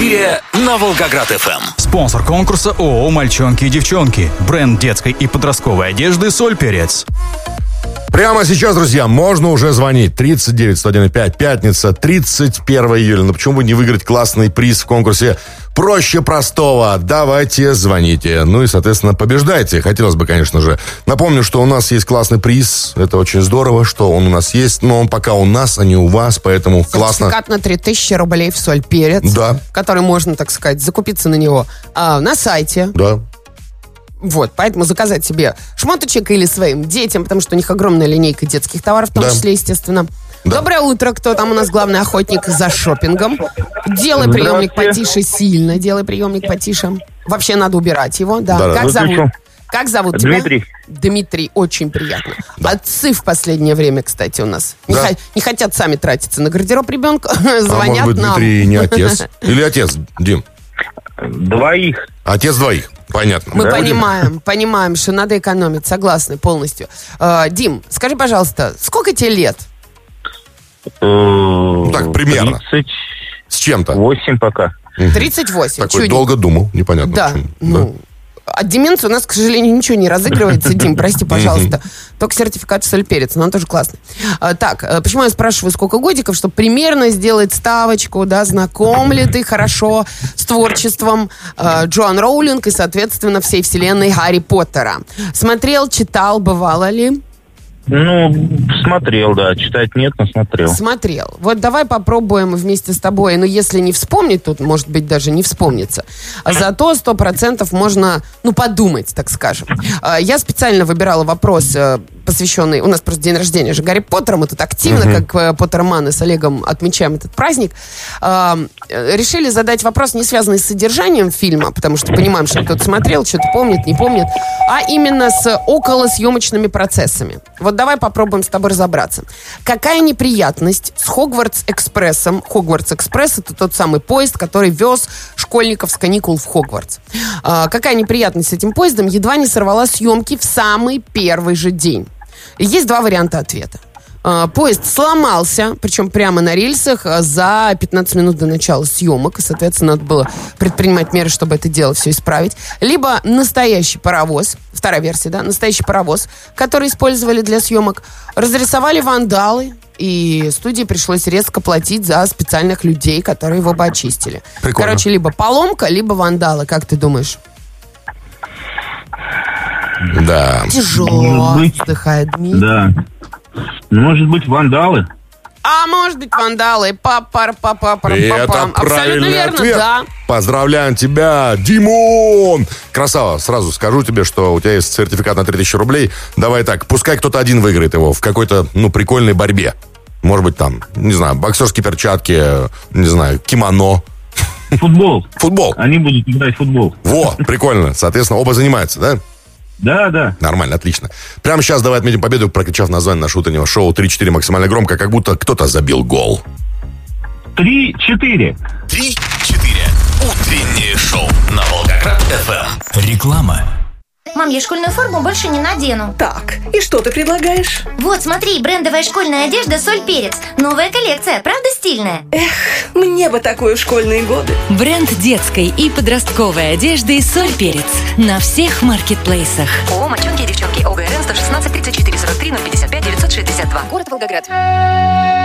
4 на Волгоград-ФМ. Спонсор конкурса ООО «Мальчонки и девчонки». Бренд детской и подростковой одежды «Соль Перец». Прямо сейчас, друзья, можно уже звонить. 39-101-5, пятница, 31 июля. Но почему бы не выиграть классный приз в конкурсе «Проще простого»? Давайте, звоните. Ну и, соответственно, побеждайте. Хотелось бы, конечно же. Напомню, что у нас есть классный приз. Это очень здорово, что он у нас есть. Но он пока у нас, а не у вас, поэтому классно. Сертификат на 3000 рублей в «Соль Перец». Да. Который можно, так сказать, закупиться на него на сайте. Да. Вот, поэтому заказать себе шмоточек или своим детям, потому что у них огромная линейка детских товаров, в том числе, естественно. Да. Доброе утро, кто там у нас главный охотник за шопингом? Делай приемник потише, сильно делай приемник потише. Вообще надо убирать его, да. Да. Как зовут тебя? Дмитрий. Дмитрий, очень приятно. Да. Отцы в последнее время, кстати, у нас не хотят сами тратиться на гардероб ребенка, звонят а может быть, нам. Дмитрий не отец? Или отец, Дим? Двоих. Отец двоих. Понятно. Мы понимаем, что надо экономить, согласны полностью. Дим, скажи, пожалуйста, сколько тебе лет? Так, примерно. 30. С чем-то. 8 пока. 38. Такой долго думал, непонятно Да, почему. От деменции у нас, к сожалению, ничего не разыгрывается, Дим, прости, пожалуйста. Только сертификат в «Соль Перец», но он тоже классный. Так, почему я спрашиваю, сколько годиков? Чтобы примерно сделать ставочку, да, знаком ли ты хорошо с творчеством Джоан Роулинг и, соответственно, всей вселенной Гарри Поттера. Смотрел, читал, бывало ли? Ну, смотрел, да. Читать нет, но смотрел. Смотрел. Вот давай попробуем вместе с тобой. Ну, если не вспомнить, тут, может быть, даже не вспомнится. А зато 100% можно, подумать, так скажем. Я специально выбирала вопрос, посвященный... У нас просто день рождения же Гарри Поттера. Мы тут активно, как Поттерманы, с Олегом отмечаем этот праздник. Решили задать вопрос, не связанный с содержанием фильма, потому что понимаем, что кто-то смотрел, что-то помнит, не помнит, а именно с околосъемочными процессами. Вот давай попробуем с тобой разобраться. Какая неприятность с Хогвартс-экспрессом? Хогвартс-экспресс — это тот самый поезд, который вез школьников с каникул в Хогвартс. Какая неприятность с этим поездом? Едва не сорвала съемки в самый первый же день. Есть два варианта ответа. Поезд сломался, причем прямо на рельсах, за 15 минут до начала съемок. И, соответственно, надо было предпринимать меры, чтобы это дело все исправить. Либо настоящий паровоз, вторая версия, да, настоящий паровоз, который использовали для съемок, разрисовали вандалы, и студии пришлось резко платить за специальных людей, которые его бы очистили. Прикольно. Короче, либо поломка, либо вандалы. Как ты думаешь? Да. Тяжело, вздыхает Дмитрий. Да. Может быть, вандалы? А может быть, вандалы. И это Абсолютно правильный верно, ответ. да. Поздравляем тебя, Димон! Красава, сразу скажу тебе, что у тебя есть сертификат на 3000 рублей. Давай так, пускай кто-то один выиграет его в какой-то, прикольной борьбе. Может быть, там, не знаю, боксерские перчатки, не знаю, кимоно. Футбол. Футбол. Они будут играть в футбол. Во, прикольно. Соответственно, оба занимаются, да? Да. Нормально, отлично. Прямо сейчас давай отметим победу, прокричав название нашего утреннего шоу 3-4 максимально громко, как будто кто-то забил гол. 3-4. 3-4. Утреннее шоу на Волгоград-ФМ. Реклама. Мам, я школьную форму больше не надену. Так, и что ты предлагаешь? Вот, смотри, брендовая школьная одежда «Соль Перец». Новая коллекция, правда стильная? Мне бы такое в школьные годы. Бренд детской и подростковой одежды «Соль Перец» на всех маркетплейсах. ООО «Мальчонки и девчонки». ОГРН 116 34 43 055 962. Город Волгоград.